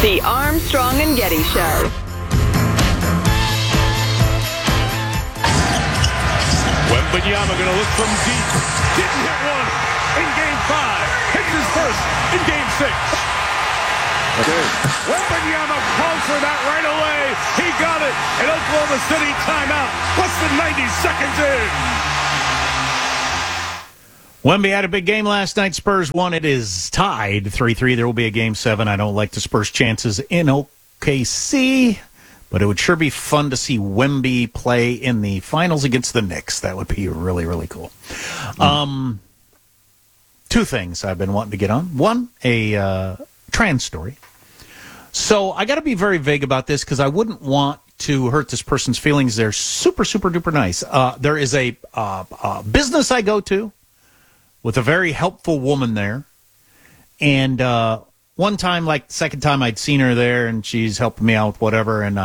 The Armstrong and Getty Show. Wembanyama going to look from deep. Didn't hit one in Game 5. Hits his first in Game 6. Okay. Wembanyama calls for that right away. He got it. An Oklahoma City timeout. Less than 90 seconds in. Wemby had a big game last night. Spurs won. It is tied 3-3. There will be a Game 7. I don't like the Spurs' chances in OKC, but it would sure be fun to see Wemby play in the finals against the Knicks. That would be really, really cool. Two things I've been wanting to get on. One, a trans story. So I got to be very vague about this because I wouldn't want to hurt this person's feelings. They're super, super duper nice. There is a business I go to with a very helpful woman there. And one time, like the second time I'd seen her there, and she's helping me out with whatever, and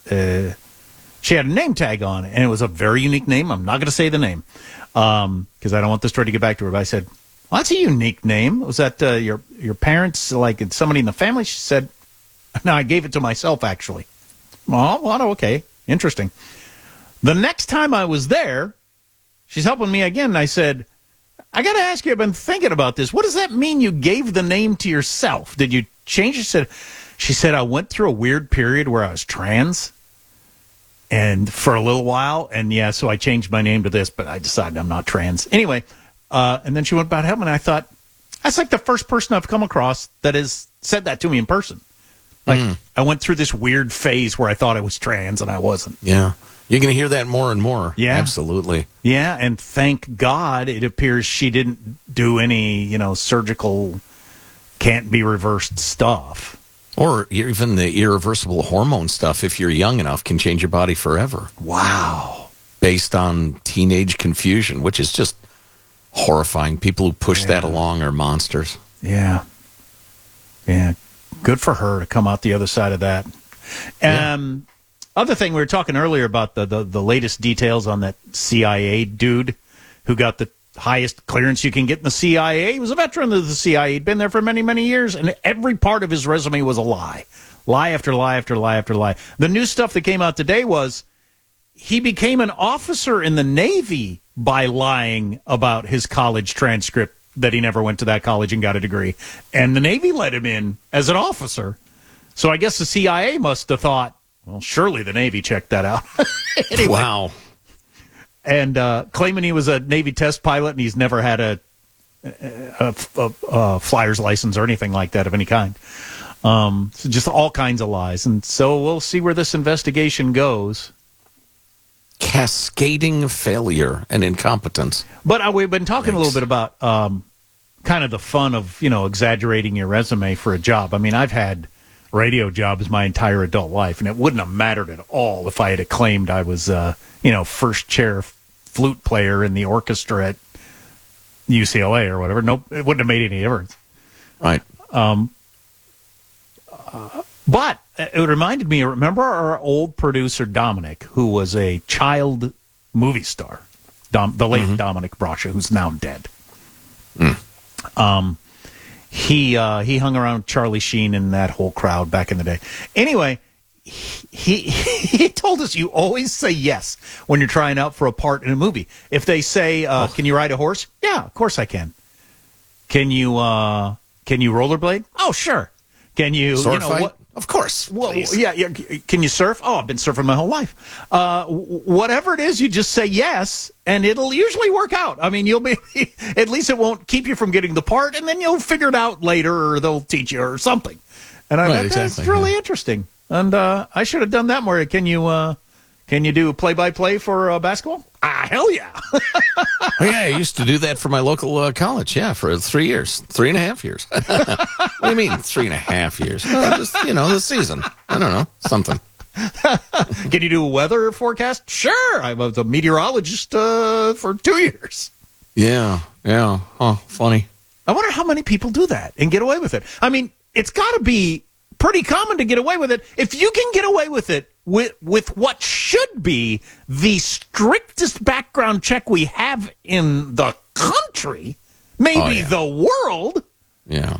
she had a name tag on, and it was a very unique name. I'm not going to say the name because I don't want the story to get back to her. But I said, well, that's a unique name. Was that your parents, like somebody in the family? She said, no, I gave it to myself, actually. Oh, okay. Interesting. The next time I was there, she's helping me again, and I said, I got to ask you, I've been thinking about this. What does that mean you gave the name to yourself? Did you change it? She said, I went through a weird period where I was trans and for a little while. And yeah, so I changed my name to this, but I decided I'm not trans. Anyway, and then she went about helping. And I thought, that's like the first person I've come across that has said that to me in person. Like I went through this weird phase where I thought I was trans and I wasn't. Yeah. You're going to hear that more and more. Yeah. Absolutely. Yeah, and thank God it appears she didn't do any, surgical, can't-be-reversed stuff. Or even the irreversible hormone stuff, if you're young enough, can change your body forever. Wow. Based on teenage confusion, which is just horrifying. People who push that along are monsters. Yeah. Yeah. Good for her to come out the other side of that. Other thing, we were talking earlier about the latest details on that CIA dude who got the highest clearance you can get in the CIA. He was a veteran of the CIA. He'd been there for many, many years, and every part of his resume was a lie. Lie after lie after lie after lie. The new stuff that came out today was he became an officer in the Navy by lying about his college transcript that he never went to that college and got a degree. And the Navy let him in as an officer. So I guess the CIA must have thought, well, surely the Navy checked that out. Anyway. Wow. And claiming he was a Navy test pilot and he's never had a flyer's license or anything like that of any kind. So just all kinds of lies. And so we'll see where this investigation goes. Cascading failure and incompetence. But we've been talking a little bit about kind of the fun of, exaggerating your resume for a job. I mean, I've had radio jobs my entire adult life, and it wouldn't have mattered at all if I had claimed I was, first chair flute player in the orchestra at UCLA or whatever. Nope, it wouldn't have made any difference. Right. But it reminded me, remember our old producer Dominic, who was a child movie star, the late Dominic Brascia, who's now dead. He hung around with Charlie Sheen and that whole crowd back in the day. Anyway, he told us you always say yes when you're trying out for a part in a movie. If they say, can you ride a horse? Yeah, of course I can. Can you rollerblade? Oh, sure. Can you, sword fight? What? Of course. Well, yeah. Can you surf? Oh, I've been surfing my whole life. Whatever it is, you just say yes, and it'll usually work out. I mean, you'll be at least it won't keep you from getting the part, and then you'll figure it out later, or they'll teach you or something. And I thought that's really interesting. And I should have done that more. Can you do play-by-play for basketball? Hell yeah. Yeah, I used to do that for my local college, for 3 years. 3.5 years. What do you mean, 3.5 years? Just, the season. I don't know, something. Can you do a weather forecast? Sure. I was a meteorologist for 2 years. Yeah. Oh, funny. I wonder how many people do that and get away with it. I mean, it's got to be pretty common to get away with it. If you can get away with it with what should be the strictest background check we have in the country, maybe the world. Yeah.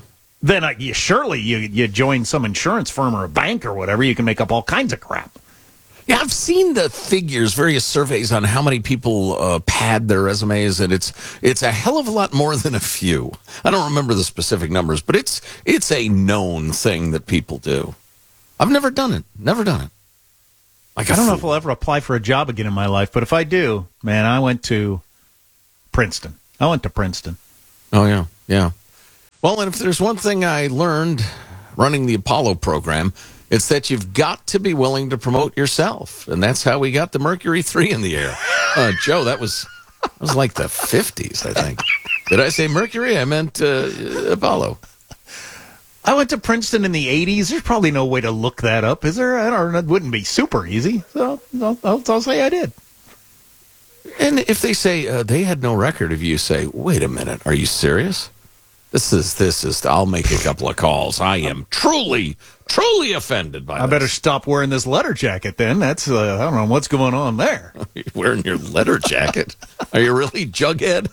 then surely you join some insurance firm or a bank or whatever. You can make up all kinds of crap. Yeah, I've seen the figures, various surveys on how many people pad their resumes, and it's a hell of a lot more than a few. I don't remember the specific numbers, but it's a known thing that people do. I've never done it. Never done it. I don't know if I'll ever apply for a job again in my life, but if I do, man, I went to Princeton. Oh, yeah. Well, and if there's one thing I learned running the Apollo program, it's that you've got to be willing to promote yourself. And that's how we got the Mercury 3 in the air. Joe, that was like the 50s, I think. Did I say Mercury? I meant Apollo. I went to Princeton in the 80s. There's probably no way to look that up, is there? I don't know. It wouldn't be super easy. So I'll say I did. And if they say they had no record of you, say, wait a minute, are you serious? This is, I'll make a couple of calls. I am truly offended by this. I better stop wearing this letter jacket then. That's, I don't know what's going on there. You're wearing your letter jacket? Are you really, Jughead?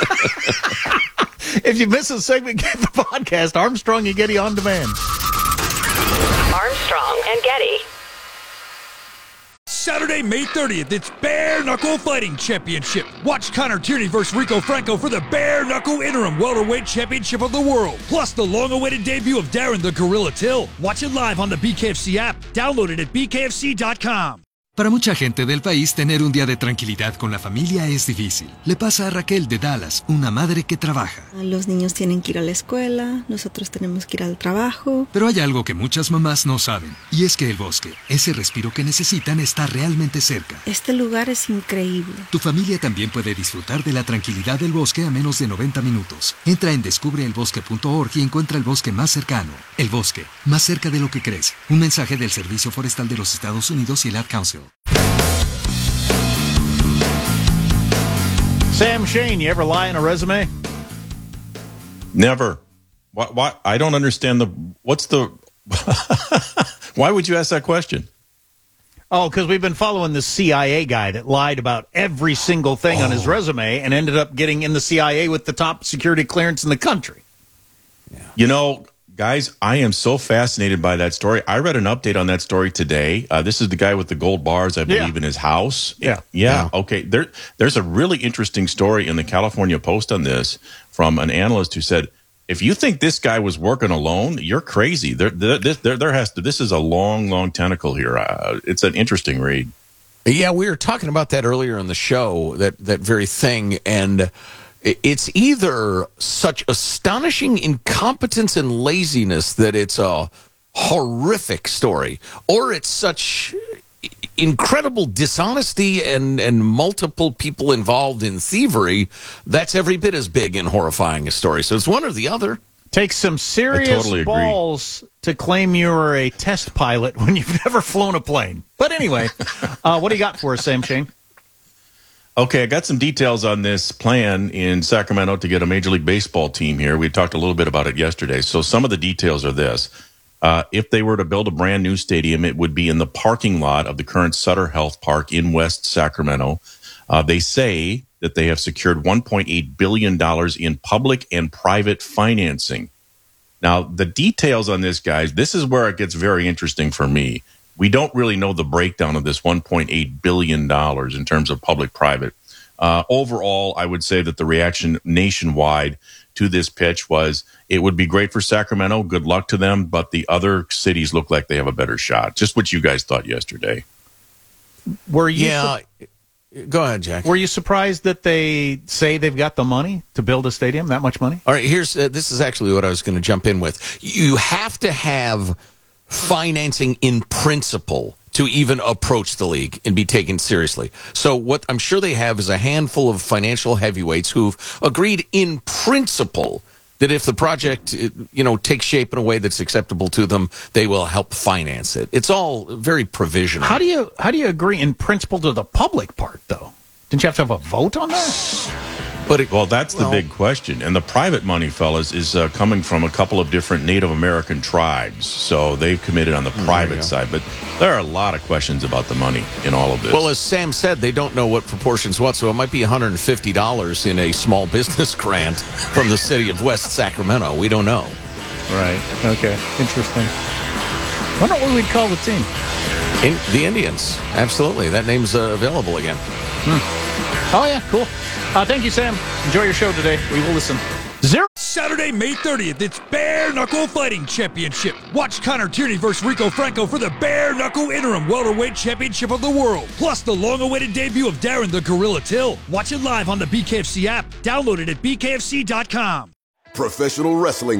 If you miss a segment, get the podcast, Armstrong and Getty On Demand. Armstrong and Getty. Saturday, May 30th, it's Bare Knuckle Fighting Championship. Watch Connor Tierney versus Rico Franco for the Bare Knuckle Interim Welterweight Championship of the World. Plus the long-awaited debut of Darren the Gorilla Till. Watch it live on the BKFC app. Download it at bkfc.com. Para mucha gente del país, tener un día de tranquilidad con la familia es difícil. Le pasa a Raquel de Dallas, una madre que trabaja. Los niños tienen que ir a la escuela, nosotros tenemos que ir al trabajo. Pero hay algo que muchas mamás no saben, y es que el bosque, ese respiro que necesitan, está realmente cerca. Este lugar es increíble. Tu familia también puede disfrutar de la tranquilidad del bosque a menos de 90 minutos. Entra en descubreelbosque.org y encuentra el bosque más cercano. El bosque, más cerca de lo que crees. Un mensaje del Servicio Forestal de los Estados Unidos y el Ad Council. Sam Shane, you ever lie on a resume? Never. Why? I don't understand why would you ask that question? Oh, because we've been following this CIA guy that lied about every single thing on his resume and ended up getting in the CIA with the top security clearance in the country. Yeah. You know, guys, I am so fascinated by that story. I read an update on that story today. This is the guy with the gold bars, I believe, in his house. Yeah. Okay. There's a really interesting story in the California Post on this from an analyst who said, if you think this guy was working alone, you're crazy. This is a long tentacle here. It's an interesting read. Yeah, we were talking about that earlier in the show, that very thing, and it's either such astonishing incompetence and laziness that it's a horrific story, or it's such incredible dishonesty and multiple people involved in thievery that's every bit as big and horrifying a story. So it's one or the other. Takes some serious balls to claim you were a test pilot when you've never flown a plane. But anyway, what do you got for us, Sam Shane? Okay, I got some details on this plan in Sacramento to get a Major League Baseball team here. We talked a little bit about it yesterday. So some of the details are this. If they were to build a brand new stadium, it would be in the parking lot of the current Sutter Health Park in West Sacramento. They say that they have secured $1.8 billion in public and private financing. Now, the details on this, guys, this is where it gets very interesting for me. We don't really know the breakdown of this $1.8 billion in terms of public-private. Overall, I would say that the reaction nationwide to this pitch was it would be great for Sacramento. Good luck to them. But the other cities look like they have a better shot. Just what you guys thought yesterday. Were you? Yeah. Go ahead, Jack. Were you surprised that they say they've got the money to build a stadium, that much money? All right, this is actually what I was going to jump in with. You have to have financing in principle to even approach the league and be taken seriously. So what I'm sure they have is a handful of financial heavyweights who've agreed in principle that if the project, takes shape in a way that's acceptable to them, they will help finance it. It's all very provisional. How do you agree in principle to the public part, though? Didn't you have a vote on that? Well, that's the big question. And the private money, fellas, is coming from a couple of different Native American tribes. So they've committed on the private side. But there are a lot of questions about the money in all of this. Well, as Sam said, they don't know what proportions what. So it might be $150 in a small business grant from the city of West Sacramento. We don't know. Right. Okay. Interesting. Wonder what we'd call the team. The Indians. Absolutely. That name's available again. Oh, yeah. Cool. Thank you, Sam. Enjoy your show today. We will listen. Saturday, May 30th, it's Bare Knuckle Fighting Championship. Watch Connor Tierney versus Rico Franco for the Bare Knuckle Interim Welterweight Championship of the World. Plus the long-awaited debut of Darren the Gorilla Till. Watch it live on the BKFC app. Download it at bkfc.com. Professional wrestling